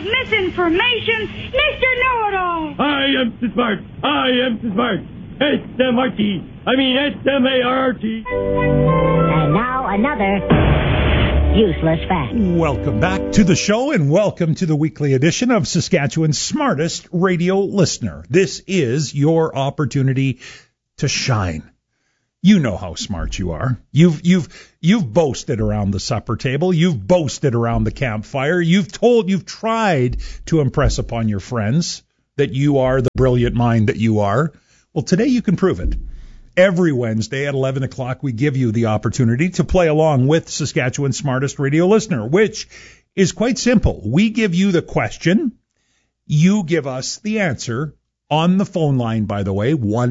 misinformation, Mr. Know-It-All. I am so smart. I am so smart. S-M-R-T. I mean S-M-A-R-T. And now another useless fact. Welcome back to the show and welcome to the weekly edition of Saskatchewan's smartest radio listener. This is your opportunity to shine. You know how smart you are. You've boasted around the supper table. You've boasted around the campfire. You've tried to impress upon your friends that you are the brilliant mind that you are. Well, today you can prove it. Every Wednesday at 11 o'clock, we give you the opportunity to play along with Saskatchewan's smartest radio listener, which is quite simple. We give you the question. You give us the answer on the phone line, by the way,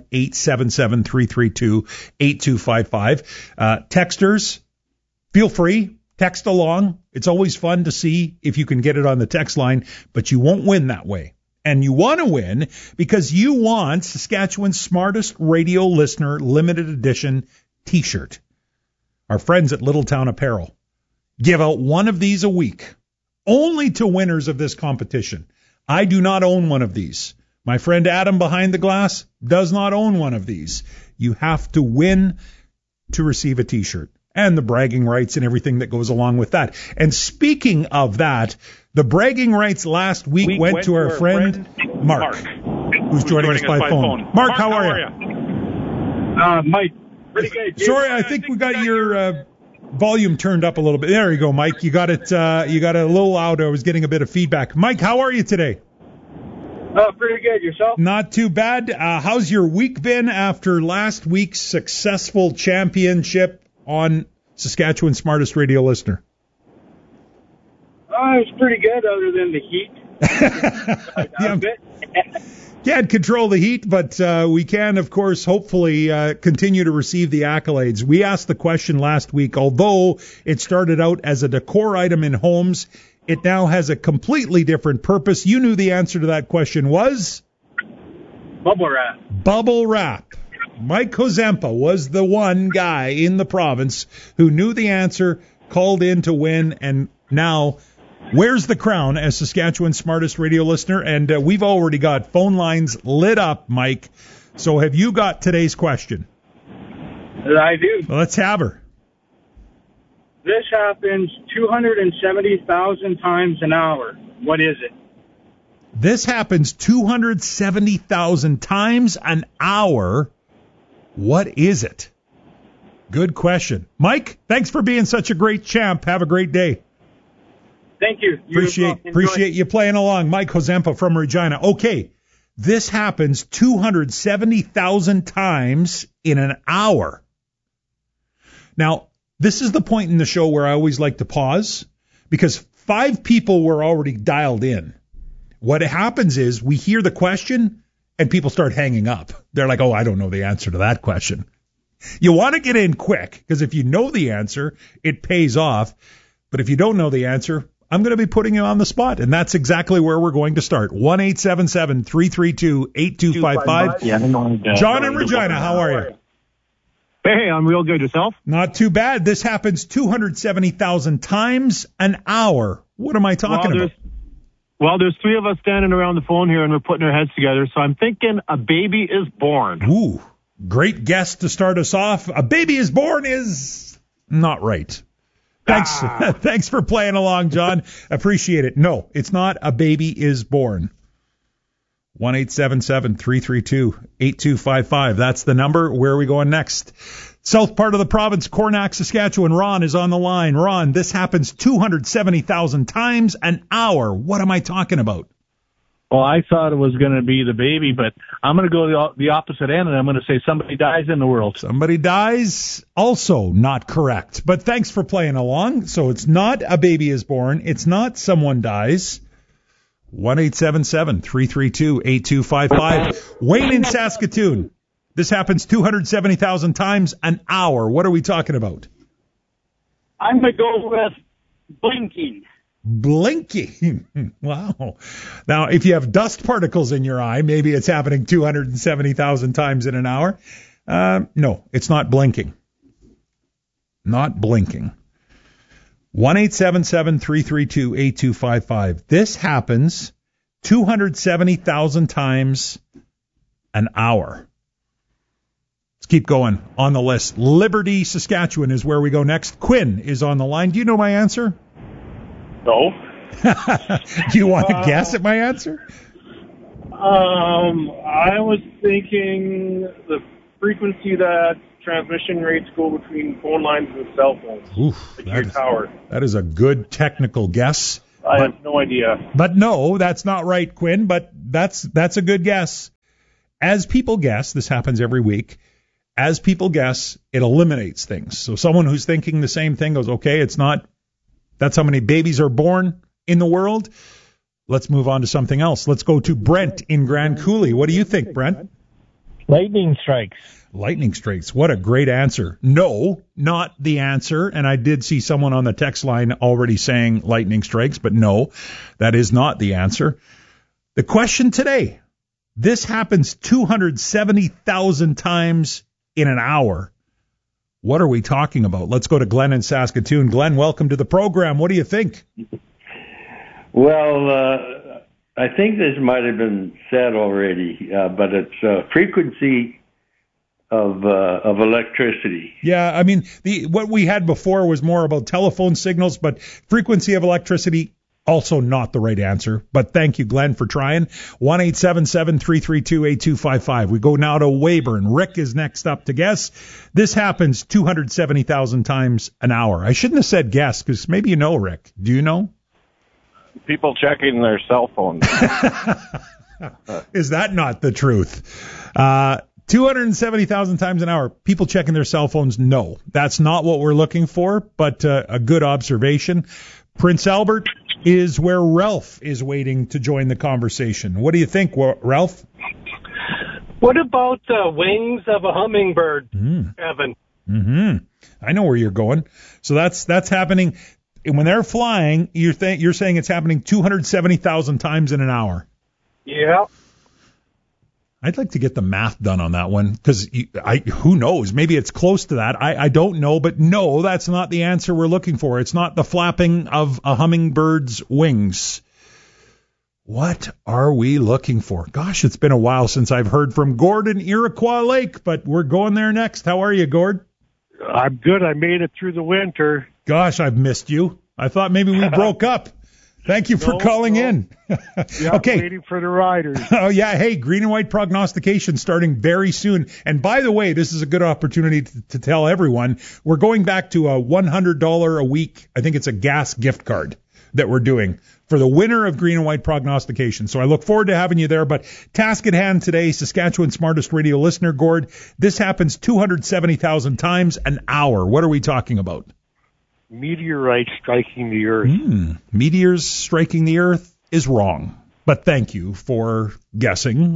1-877-332-8255. Texters, feel free. Text along. It's always fun to see if you can get it on the text line, but you won't win that way. And you want to win because you want Saskatchewan's smartest radio listener limited edition t-shirt. Our friends at Littletown Apparel give out one of these a week, only to winners of this competition. I do not own one of these. My friend Adam behind the glass does not own one of these. You have to win to receive a t-shirt and the bragging rights and everything that goes along with that. And speaking of that, the bragging rights last week went to our friend Mark, who's joining us by phone. Mark, how are you? Mike, pretty good. Sorry, I think we got your volume turned up a little bit. There you go, Mike. You got it. You got it a little loud. I was getting a bit of feedback. Mike, how are you today? Pretty good. Yourself? Not too bad. How's your week been after last week's successful championship on Saskatchewan's smartest radio listener? It's pretty good, other than the heat. Can't control the heat, but we can, of course, hopefully continue to receive the accolades. We asked the question last week, although it started out as a decor item in homes, it now has a completely different purpose. You knew the answer to that question was? Bubble wrap. Bubble wrap. Mike Kozempa was the one guy in the province who knew the answer, called in to win, and now wears the crown as Saskatchewan's smartest radio listener. And we've already got phone lines lit up, Mike. So have you got today's question? I do. Well, let's have her. This happens 270,000 times an hour. What is it? This happens 270,000 times an hour. What is it? Good question. Mike, thanks for being such a great champ. Have a great day. Thank you. Appreciate you playing along. Mike Kozempa from Regina. Okay, this happens 270,000 times in an hour. Now, this is the point in the show where I always like to pause because 5 people were already dialed in. What happens is we hear the question and people start hanging up. They're like, oh, I don't know the answer to that question. You want to get in quick because if you know the answer, it pays off. But if you don't know the answer, I'm going to be putting you on the spot, and that's exactly where we're going to start. 1-877-332-8255. John in Regina, how are you? Hey, I'm real good. Yourself? Not too bad. This happens 270,000 times an hour. What am I talking about? Well, there's 3 of us standing around the phone here, and we're putting our heads together, so I'm thinking a baby is born. Ooh, great guess to start us off. A baby is born is not right. Thanks for playing along, John. Appreciate it. No, it's not a baby is born. 1-877-332-8255. That's the number. Where are we going next? South part of the province, Cornack, Saskatchewan. Ron is on the line. Ron, this happens 270,000 times an hour. What am I talking about? Well, I thought it was going to be the baby, but I'm going to go the opposite end, and I'm going to say somebody dies in the world. Somebody dies, also not correct. But thanks for playing along. So it's not a baby is born. It's not someone dies. 1-877-332-8255. Wayne in Saskatoon. This happens 270,000 times an hour. What are we talking about? I'm going to go with blinking. Blinking. Wow. Now, if you have dust particles in your eye, maybe it's happening 270,000 times in an hour. No, it's not blinking. Not blinking. 1-877-332-8255. This happens 270,000 times an hour. Let's keep going on the list. Liberty, Saskatchewan is where we go next. Quinn is on the line. Do you know my answer? No. Do you want to guess at my answer? I was thinking the frequency that transmission rates go between phone lines and cell phones. Oof, your tower. That is a good technical guess. I have no idea. But no, that's not right, Quinn, but that's a good guess. As people guess, this happens every week, as people guess, it eliminates things. So someone who's thinking the same thing goes, okay, it's not, that's how many babies are born in the world. Let's move on to something else. Let's go to Brent in Grand Coulee. What do you think, Brent? Lightning strikes. Lightning strikes. What a great answer. No, not the answer. And I did see someone on the text line already saying lightning strikes, but no, that is not the answer. The question today, this happens 270,000 times in an hour. What are we talking about? Let's go to Glenn in Saskatoon. Glenn, welcome to the program. What do you think? Well, I think this might have been said already, but it's frequency of electricity. Yeah, I mean, what we had before was more about telephone signals, but frequency of electricity, also not the right answer. But thank you, Glenn, for trying. 1-877-332-8255. We go now to Weyburn. Rick is next up to guess. This happens 270,000 times an hour. I shouldn't have said guess, because maybe you know, Rick. Do you know? People checking their cell phones. Is that not the truth? 270,000 times an hour. People checking their cell phones? No, that's not what we're looking for, but a good observation. Prince Albert is where Ralph is waiting to join the conversation. What do you think, Ralph? What about the wings of a hummingbird, Evan? Mm-hmm. I know where you're going. So that's happening. And when they're flying, you're saying it's happening 270,000 times in an hour. Yeah. I'd like to get the math done on that one, because who knows? Maybe it's close to that. I don't know, but no, that's not the answer we're looking for. It's not the flapping of a hummingbird's wings. What are we looking for? Gosh, it's been a while since I've heard from Gord in Iroquois Lake, but we're going there next. How are you, Gord? I'm good. I made it through the winter. Gosh, I've missed you. I thought maybe we broke up. Thank you for calling in. Yeah, okay. Waiting for the riders. Oh, yeah. Hey, green and white prognostication starting very soon. And by the way, this is a good opportunity to tell everyone we're going back to a $100 a week. I think it's a gas gift card that we're doing for the winner of green and white prognostication. So I look forward to having you there. But task at hand today, Saskatchewan's smartest radio listener, Gord. This happens 270,000 times an hour. What are we talking about? Meteorite striking the Earth. Meteors striking the Earth is wrong. But thank you for guessing.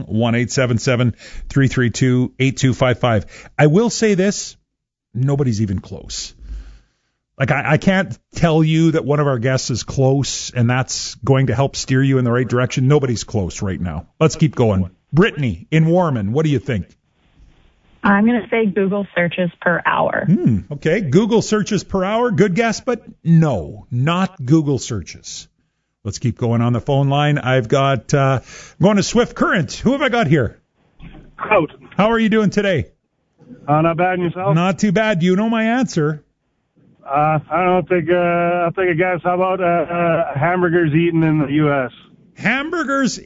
1-877-332-8255. I will say this. Nobody's even close. Like, I can't tell you that one of our guests is close, and that's going to help steer you in the right direction. Nobody's close right now. Let's keep going. Brittany in Warman, what do you think? I'm going to say Google searches per hour. Okay, Google searches per hour. Good guess, but no, not Google searches. Let's keep going on the phone line. I've got, I'm going to Swift Current. Who have I got here? Out. How are you doing today? Not bad, and yourself? Not too bad. Do you know my answer? I don't think, I'll take a guess. How about hamburgers eaten in the U.S.? Hamburgers?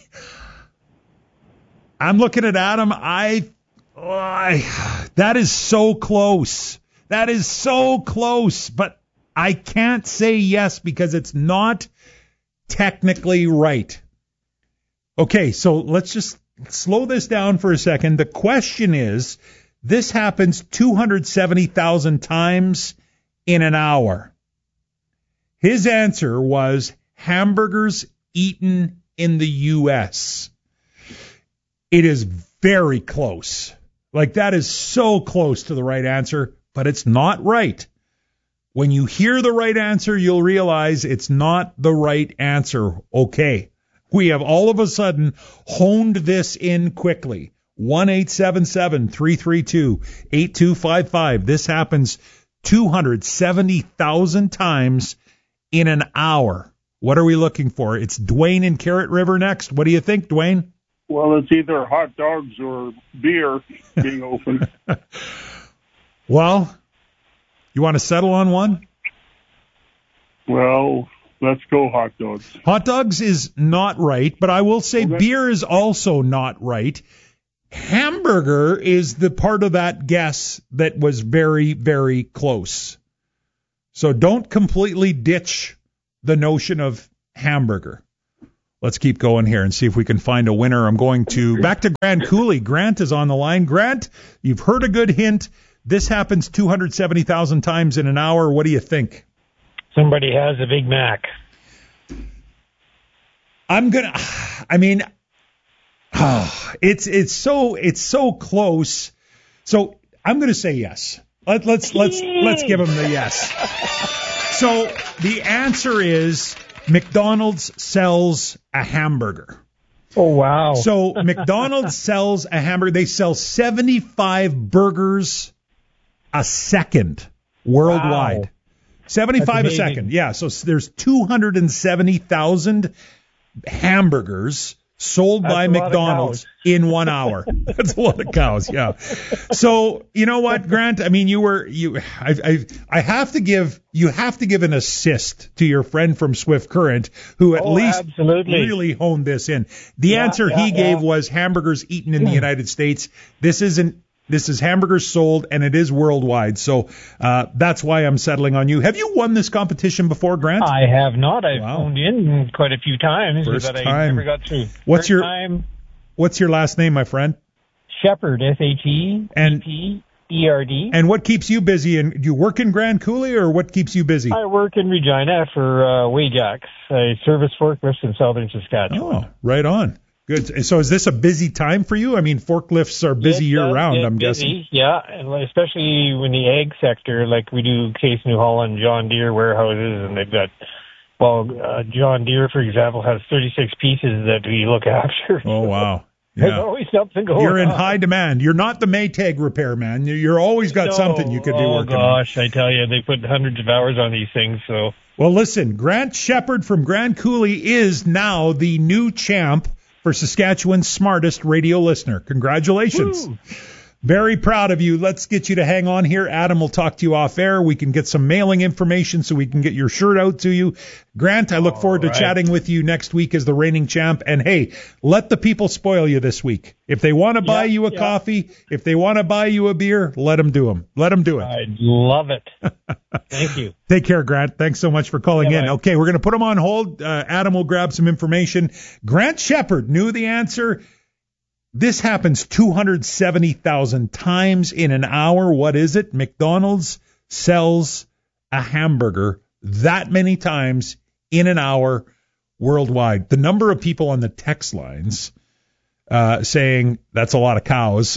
I'm looking at Adam. That is so close. That is so close, but I can't say yes because it's not technically right. Okay, so let's just slow this down for a second. The question is, this happens 270,000 times in an hour. His answer was hamburgers eaten in the U.S. It is very close. Like, that is so close to the right answer, but it's not right. When you hear the right answer, you'll realize it's not the right answer. Okay. We have all of a sudden honed this in quickly. 1-877-332-8255. This happens 270,000 times in an hour. What are we looking for? It's Dwayne in Carrot River next. What do you think, Dwayne? Well, it's either hot dogs or beer being opened. Well, you want to settle on one? Well, let's go hot dogs. Hot dogs is not right, but I will say beer is also not right. Hamburger is the part of that guess that was very, very close. So don't completely ditch the notion of hamburger. Let's keep going here and see if we can find a winner. I'm going back to Grand Coulee. Grant is on the line. Grant, you've heard a good hint. This happens 270,000 times in an hour. What do you think? Somebody has a Big Mac. It's so close. So I'm going to say yes. Let's give him the yes. So the answer is McDonald's sells a hamburger. Oh, wow. So McDonald's sells a hamburger. They sell 75 burgers a second worldwide. Wow. 75 a second. Yeah, so there's 270,000 hamburgers sold by McDonald's in 1 hour. That's a lot of cows, yeah. So, you know what, Grant? I mean, you have to give an assist to your friend from Swift Current who at least really honed this in. The answer he gave was hamburgers eaten in the United States. This is hamburgers sold, and it is worldwide. So that's why I'm settling on you. Have you won this competition before, Grant? I have not. I've phoned in quite a few times, but I never got through. What's your last name, my friend? Shepherd, S-H-E-P-E-R-D. And what keeps you busy? And do you work in Grand Coulee, or what keeps you busy? I work in Regina for Wajax. I service forklifts in southern Saskatchewan. Oh, right on. Good. So is this a busy time for you? I mean, forklifts are busy year-round, I'm guessing. Yeah, and especially in the ag sector, like we do Case New Holland, John Deere warehouses, and they've got, John Deere, for example, has 36 pieces that we look after. Oh, wow. Yeah. There's always something going on. You're in high demand. You're not the Maytag repairman. You're always got something you could be working on. Oh, gosh, I tell you, they put hundreds of hours on these things, so. Well, listen, Grant Shepherd from Grand Coulee is now the new champ for Saskatchewan's smartest radio listener. Congratulations. Woo. Very proud of you. Let's get you to hang on here. Adam will talk to you off air. We can get some mailing information so we can get your shirt out to you. Grant, I look forward to chatting with you next week as the reigning champ. And hey, let the people spoil you this week. If they want to buy you a coffee, if they want to buy you a beer, let them do them. Let them do it. I love it. Thank you. Take care, Grant. Thanks so much for calling in. Bye. Okay, we're going to put him on hold. Adam will grab some information. Grant Shepherd knew the answer. This happens 270,000 times in an hour. What is it? McDonald's sells a hamburger that many times in an hour worldwide. The number of people on the text lines saying that's a lot of cows.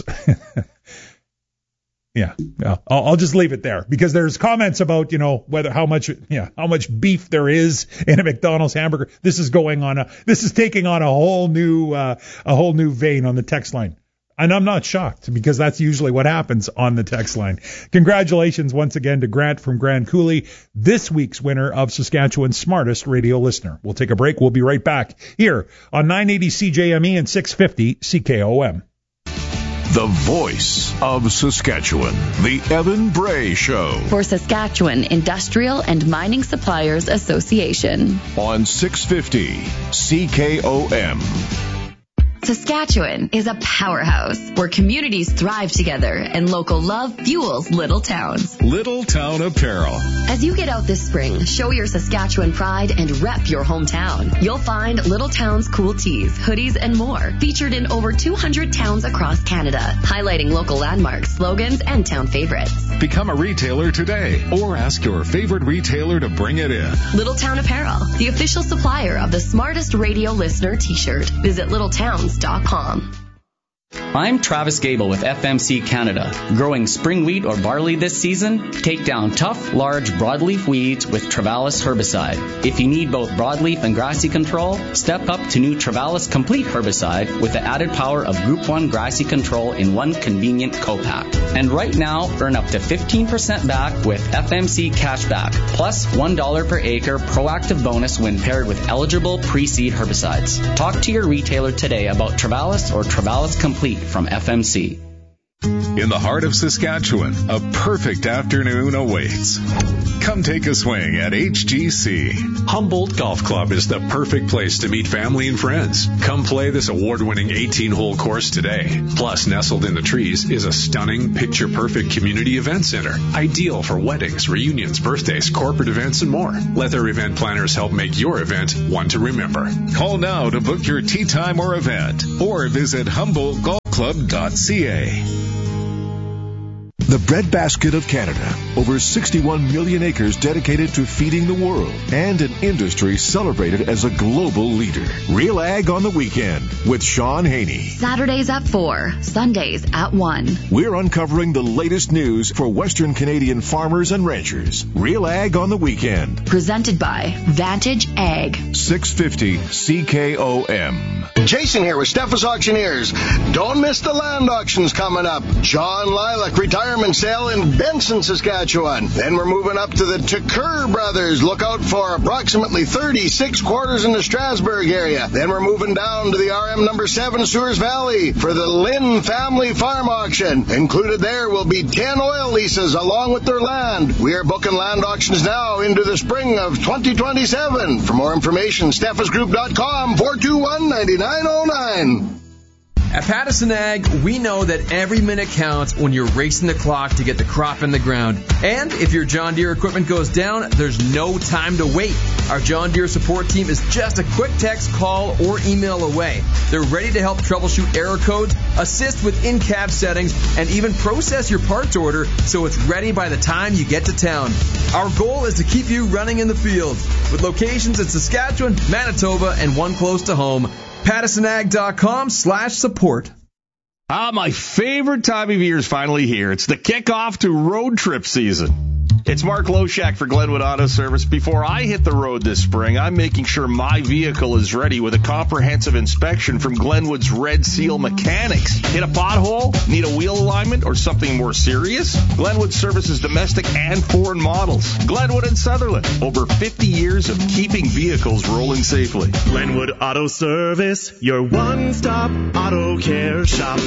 Yeah, I'll just leave it there because there's comments about, how much beef there is in a McDonald's hamburger. This is taking on a whole new vein on the text line. And I'm not shocked because that's usually what happens on the text line. Congratulations once again to Grant from Grand Coulee, this week's winner of Saskatchewan's smartest radio listener. We'll take a break. We'll be right back here on 980 CJME and 650 CKOM. The voice of Saskatchewan, The Evan Bray Show. For Saskatchewan Industrial and Mining Suppliers Association. On 650 CKOM. Saskatchewan is a powerhouse where communities thrive together and local love fuels little towns. Little Town Apparel. As you get out this spring, show your Saskatchewan pride and rep your hometown. You'll find Little Town's cool tees, hoodies, and more featured in over 200 towns across Canada, highlighting local landmarks, slogans, and town favorites. Become a retailer today or ask your favorite retailer to bring it in. Little Town Apparel, the official supplier of the smartest radio listener t-shirt. Visit littletowns.com. I'm Travis Gable with FMC Canada. Growing spring wheat or barley this season? Take down tough, large broadleaf weeds with Travalis herbicide. If you need both broadleaf and grassy control, step up to new Travalis Complete herbicide with the added power of Group 1 grassy control in one convenient co-pack. And right now, earn up to 15% back with FMC Cashback, plus $1 per acre proactive bonus when paired with eligible pre-seed herbicides. Talk to your retailer today about Travalis or Travalis Complete from FMC. In the heart of Saskatchewan, a perfect afternoon awaits. Come take a swing at HGC. Humboldt Golf Club is the perfect place to meet family and friends. Come play this award-winning 18-hole course today. Plus, nestled in the trees is a stunning, picture-perfect community event center. Ideal for weddings, reunions, birthdays, corporate events, and more. Let their event planners help make your event one to remember. Call now to book your tee time or event, or visit HumboldtGolfClub.ca. The breadbasket of Canada. Over 61 million acres dedicated to feeding the world, and an industry celebrated as a global leader. Real Ag on the Weekend with Sean Haney. Saturdays at 4, Sundays at 1. We're uncovering the latest news for Western Canadian farmers and ranchers. Real Ag on the Weekend. Presented by Vantage Ag. 650 CKOM. Jason here with Steffes Auctioneers. Don't miss the land auctions coming up. John Lilac retirement sale in Benson, Saskatchewan. Then we're moving up to the Tucker Brothers. Look out for approximately 36 quarters in the Strasbourg area. Then we're moving down to the RM number 7 Sewers Valley for the Lynn Family Farm Auction. Included there will be 10 oil leases along with their land. We are booking land auctions now into the spring of 2027. For more information, steffesgroup.com 421-9909. At Pattison Ag, we know that every minute counts when you're racing the clock to get the crop in the ground. And if your John Deere equipment goes down, there's no time to wait. Our John Deere support team is just a quick text, call, or email away. They're ready to help troubleshoot error codes, assist with in-cab settings, and even process your parts order so it's ready by the time you get to town. Our goal is to keep you running in the field. With locations in Saskatchewan, Manitoba, and one close to home, PattisonAg.com/support. My favorite time of year is finally here. It's the kickoff to road trip season. It's Mark Loshak for Glenwood Auto Service. Before I hit the road this spring, I'm making sure my vehicle is ready with a comprehensive inspection from Glenwood's Red Seal Mechanics. Hit a pothole? Need a wheel alignment or something more serious? Glenwood services domestic and foreign models. Glenwood and Sutherland. Over 50 years of keeping vehicles rolling safely. Glenwood Auto Service, your one-stop auto care shop.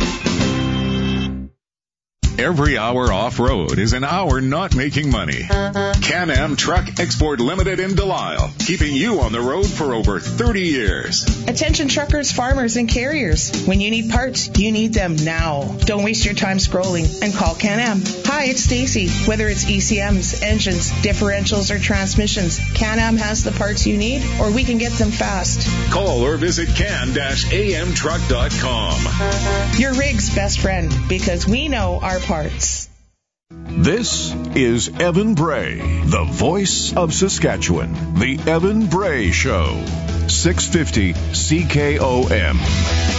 Every hour off-road is an hour not making money. Can-Am Truck Export Limited in Delisle, keeping you on the road for over 30 years. Attention truckers, farmers, and carriers. When you need parts, you need them now. Don't waste your time scrolling and call Can-Am. Hi, it's Stacy. Whether it's ECMs, engines, differentials, or transmissions, Can-Am has the parts you need, or we can get them fast. Call or visit can-amtruck.com. Your rig's best friend, because we know our parts. This is Evan Bray, the voice of Saskatchewan. The Evan Bray Show. 650 CKOM.